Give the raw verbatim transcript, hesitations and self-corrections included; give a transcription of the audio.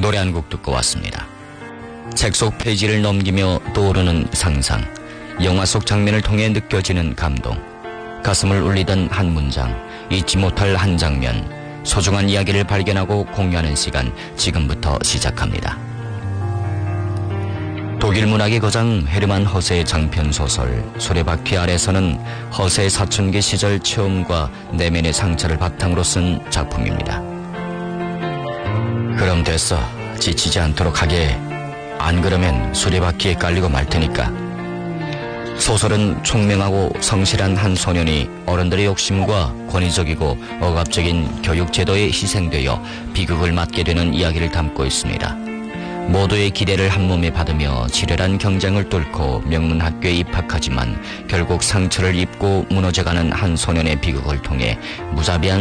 노래 한 곡 듣고 왔습니다. 책 속 페이지를 넘기며 떠오르는 상상, 영화 속 장면을 통해 느껴지는 감동, 가슴을 울리던 한 문장, 잊지 못할 한 장면, 소중한 이야기를 발견하고 공유하는 시간 지금부터 시작합니다. 독일 문학의 거장 헤르만 허세의 장편 소설 수레바퀴 아래서는 허세의 사춘기 시절 체험과 내면의 상처를 바탕으로 쓴 작품입니다. 그럼 됐어. 지치지 않도록 하게. 안 그러면 수레바퀴에 깔리고 말 테니까. 소설은 총명하고 성실한 한 소년이 어른들의 욕심과 권위적이고 억압적인 교육제도에 희생되어 비극을 맞게 되는 이야기를 담고 있습니다. 모두의 기대를 한몸에 받으며 치열한 경쟁을 뚫고 명문학교에 입학하지만 결국 상처를 입고 무너져가는 한 소년의 비극을 통해 무자비한